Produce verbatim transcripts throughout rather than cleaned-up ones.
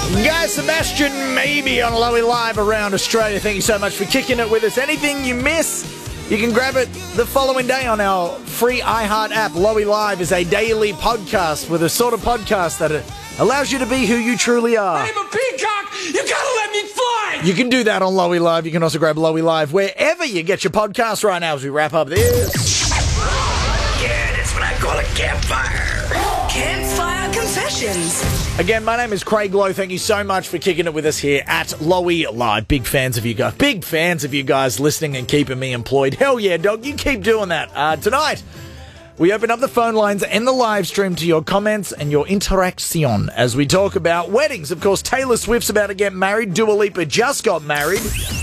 Guy Sebastian, maybe on Lowy Live around Australia. Thank you so much for kicking it with us. Anything you miss, you can grab it the following day on our free iHeart app. Lowy Live is a daily podcast with a sort of podcast that allows you to be who you truly are. I'm a peacock! You gotta let me fly! You can do that on Lowy Live. You can also grab Lowy Live wherever you get your podcast right now as we wrap up this. Yeah, that's what I call a campfire. Campfire Confessions. Again, my name is Craig Lowe. Thank you so much for kicking it with us here at Lowy Live. Big fans of you guys. Big fans of you guys listening and keeping me employed. Hell yeah, dog. You keep doing that. Uh, tonight, we open up the phone lines and the live stream to your comments and your interaction as we talk about weddings. Of course, Taylor Swift's about to get married. Dua Lipa just got married.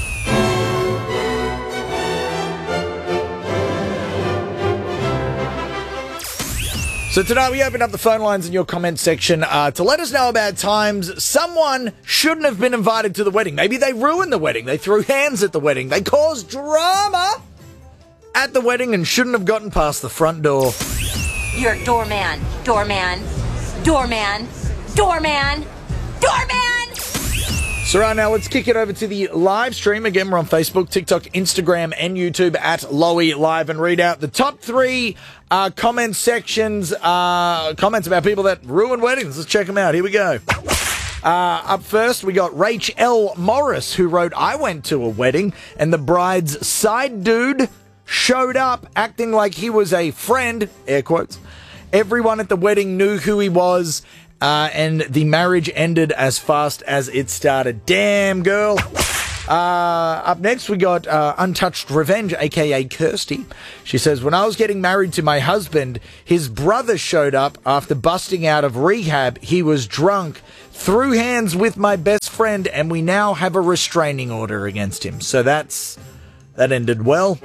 So tonight we open up the phone lines in your comment section uh, to let us know about times someone shouldn't have been invited to the wedding. Maybe they ruined the wedding. They threw hands at the wedding. They caused drama at the wedding and shouldn't have gotten past the front door. You're a doorman, doorman, doorman, doorman, doorman! So right now, let's kick it over to the live stream. Again, we're on Facebook, TikTok, Instagram, and YouTube at Lowy Live, and read out the top three uh, comment sections, uh, comments about people that ruin weddings. Let's check them out. Here we go. Uh, up first, we got Rach L. Morris, who wrote, I went to a wedding, and the bride's side dude showed up acting like he was a friend, air quotes. Everyone at the wedding knew who he was, Uh, and the marriage ended as fast as it started. Damn, girl. Uh, up next, we got uh, Untouched Revenge, a k a. Kirsty. She says, when I was getting married to my husband, his brother showed up after busting out of rehab. He was drunk, threw hands with my best friend, and we now have a restraining order against him. So that's that ended well.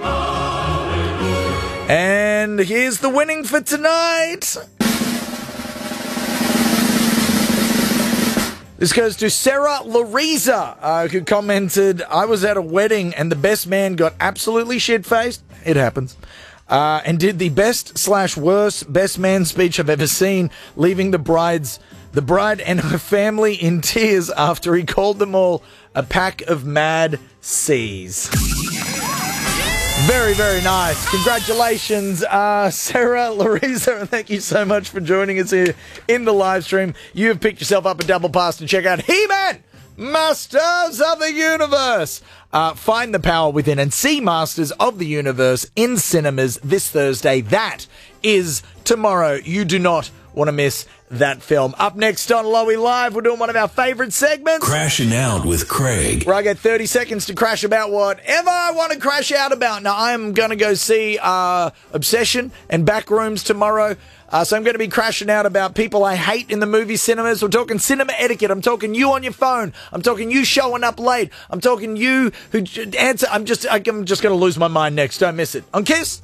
And here's the winning for tonight. This goes to Sarah Larisa, uh, who commented, I was at a wedding and the best man got absolutely shit-faced. It happens. Uh, and did the best slash worst best man speech I've ever seen, leaving the bride's, the bride and her family in tears after he called them all a pack of mad C's. Very, very nice. Congratulations, uh, Sarah Larisa, and thank you so much for joining us here in the live stream. You have picked yourself up a double pass to check out He-Man, Masters of the Universe. Uh, find the power within and see Masters of the Universe in cinemas this Thursday. That is tomorrow. You do not want to miss that film. Up next on Lowy Live, we're doing one of our favourite segments. Crashing Out with Craig. Where I get thirty seconds to crash about whatever I want to crash out about. Now, I am going to go see uh, Obsession and Backrooms tomorrow. Uh, so I'm going to be crashing out about people I hate in the movie cinemas. We're talking cinema etiquette. I'm talking you on your phone. I'm talking you showing up late. I'm talking you who answer. I'm just, I'm just going to lose my mind next. Don't miss it. On Kiss.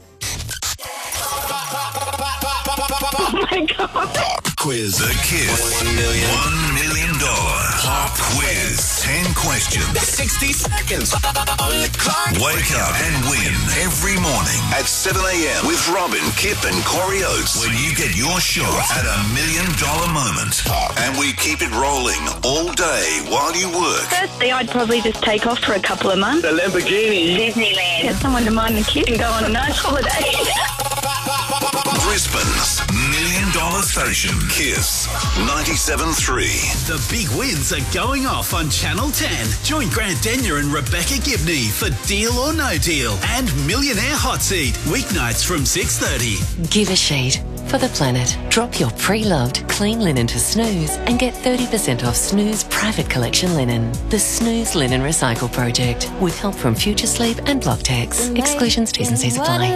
Oh my God. Pop quiz. The Kiss. One million. One million dollar pop quiz. Ten questions. sixty seconds on the clock. Wake up and win every morning at seven a.m. with Robin, Kip and Corey Oates. When you get your shot at a million dollar moment. And we keep it rolling all day while you work. Firstly, I'd probably just take off for a couple of months. The Lamborghini. Disneyland. Get someone to mind the kid and go on a nice holiday. Brisbane's million dollar station. Kiss ninety-seven point three. The big wins are going off on Channel ten. Join Grant Denyer and Rebecca Gibney for Deal or No Deal and Millionaire Hot Seat, weeknights from six thirty. Give a sheet for the planet. Drop your pre-loved clean linen to Snooze and get thirty percent off Snooze private collection linen. The Snooze Linen Recycle Project with help from Future Sleep and Blocktex. Exclusions, T's and C's apply.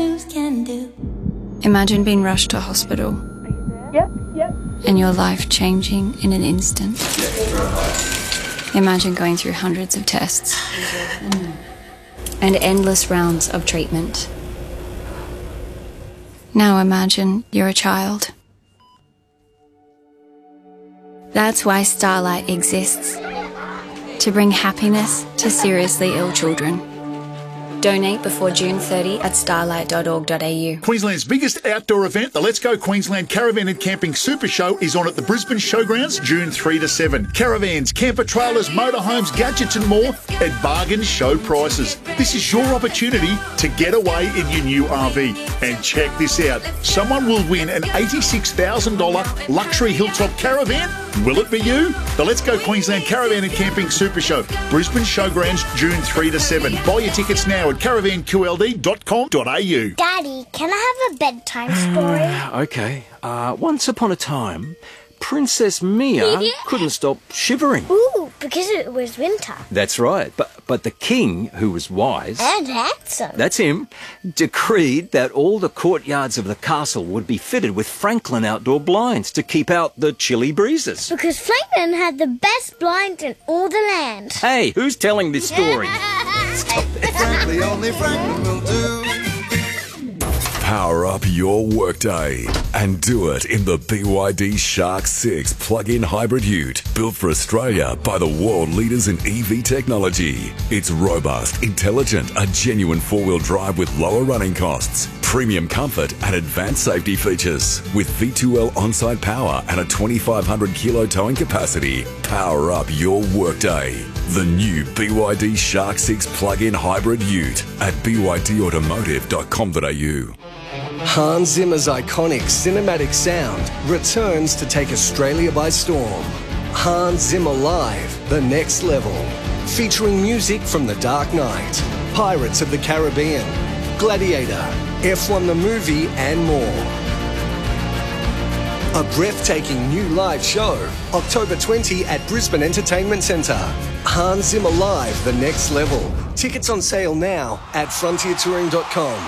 Imagine being rushed to hospital. Yep, yep. And your life changing in an instant. Imagine going through hundreds of tests. And endless rounds of treatment. Now imagine you're a child. That's why Starlight exists. To bring happiness to seriously ill children. Donate before June thirtieth at starlight dot org dot a u. Queensland's biggest outdoor event, the Let's Go Queensland Caravan and Camping Super Show, is on at the Brisbane Showgrounds June third to seventh. Caravans, camper trailers, motorhomes, gadgets and more at bargain show prices. This is your opportunity to get away in your new R V. And check this out. Someone will win an eighty-six thousand dollars luxury hilltop caravan. Will it be you? The Let's Go Queensland Caravan and Camping Super Show, Brisbane Showgrounds June third to seventh. Buy your tickets now at caravan q l d dot com dot a u. Daddy, can I have a bedtime story? Okay. Uh, once upon a time, Princess Mia couldn't stop shivering. Ooh, because it was winter. That's right. But but the king, who was wise... And handsome. That's him, decreed that all the courtyards of the castle would be fitted with Franklin outdoor blinds to keep out the chilly breezes. Because Franklin had the best blinds in all the land. Hey, who's telling this story? Stop it. Frankly, only Franklin will do. Power up your workday and do it in the B Y D Shark six plug-in hybrid ute, built for Australia by the world leaders in E V technology. It's robust, intelligent, a genuine four-wheel drive with lower running costs, premium comfort and advanced safety features. With V two L on-site power and a twenty-five hundred kilo towing capacity, power up your workday. The new B Y D Shark six plug-in hybrid ute at b y d automotive dot com dot a u. Hans Zimmer's iconic cinematic sound returns to take Australia by storm. Hans Zimmer Live, the next level. Featuring music from The Dark Knight, Pirates of the Caribbean, Gladiator, F one the movie and more. A breathtaking new live show, October twentieth at Brisbane Entertainment Centre. Hans Zimmer Live, the next level. Tickets on sale now at frontier touring dot com.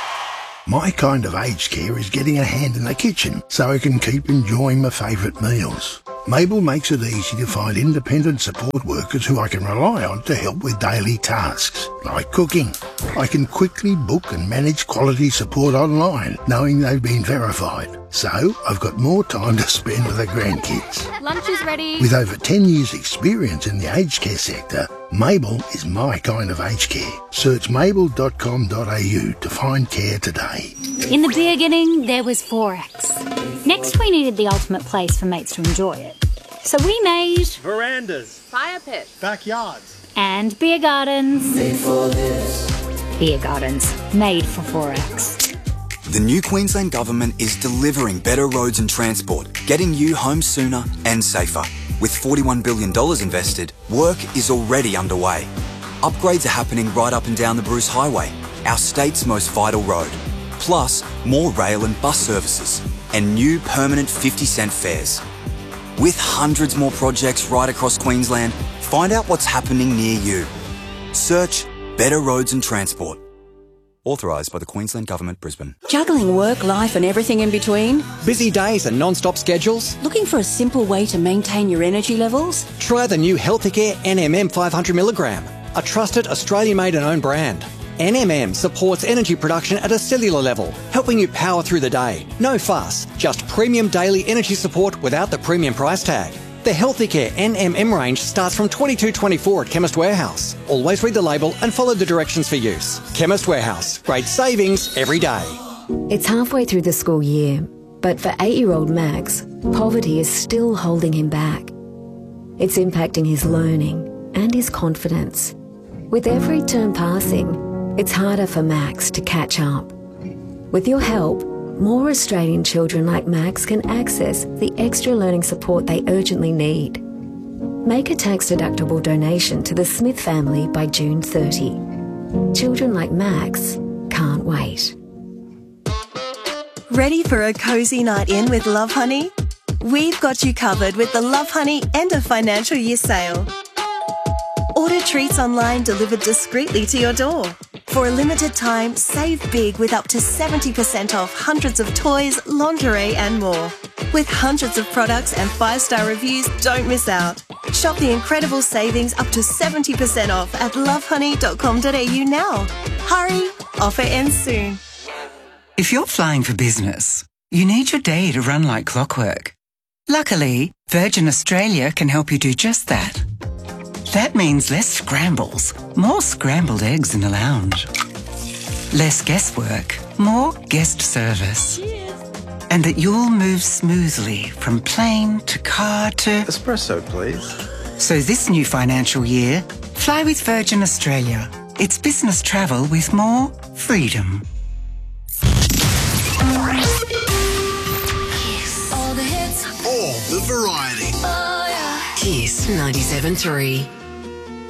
My kind of aged care is getting a hand in the kitchen so I can keep enjoying my favourite meals. Mabel makes it easy to find independent support workers who I can rely on to help with daily tasks, like cooking. I can quickly book and manage quality support online, knowing they've been verified. So I've got more time to spend with the grandkids. Lunch is ready. With over ten years experience in the aged care sector, Mabel is my kind of aged care. Search mabel dot com dot a u to find care today. In the beginning, there was Forex. Next, we needed the ultimate place for mates to enjoy it. So we made... verandas, fire pits, backyards, and beer gardens. Made for this. Beer gardens, made for Forex. The new Queensland Government is delivering better roads and transport, getting you home sooner and safer. With forty-one billion dollars invested, work is already underway. Upgrades are happening right up and down the Bruce Highway, our state's most vital road. Plus, more rail and bus services, and new permanent fifty cent fares. With hundreds more projects right across Queensland, find out what's happening near you. Search Better Roads and Transport. Authorised by the Queensland Government, Brisbane. Juggling work, life and everything in between? Busy days and non-stop schedules? Looking for a simple way to maintain your energy levels? Try the new Healthicare N M M five hundred milligram, a trusted Australian-made and owned brand. N M M supports energy production at a cellular level, helping you power through the day. No fuss, just premium daily energy support without the premium price tag. The Healthicare N M M range starts from twenty-two twenty-four at Chemist Warehouse. Always read the label and follow the directions for use. Chemist Warehouse, great savings every day. It's halfway through the school year, but for eight-year-old Max, poverty is still holding him back. It's impacting his learning and his confidence. With every term passing, it's harder for Max to catch up. With your help, more Australian children like Max can access the extra learning support they urgently need. Make a tax-deductible donation to the Smith family by June thirtieth. Children like Max can't wait. Ready for a cosy night in with Love Honey? We've got you covered with the Love Honey End of Financial Year sale. Order treats online delivered discreetly to your door. For a limited time, save big with up to seventy percent off hundreds of toys, lingerie and more. With hundreds of products and five-star reviews, don't miss out. Shop the incredible savings up to seventy percent off at love honey dot com dot a u now. Hurry, offer ends soon. If you're flying for business, you need your day to run like clockwork. Luckily, Virgin Australia can help you do just that. That means less scrambles, more scrambled eggs in the lounge, Less guesswork, more guest service. And that you'll move smoothly from plane to car to... Espresso, please. So this new financial year, fly with Virgin Australia. It's business travel with more freedom. All the variety. Kiss ninety-seven point three.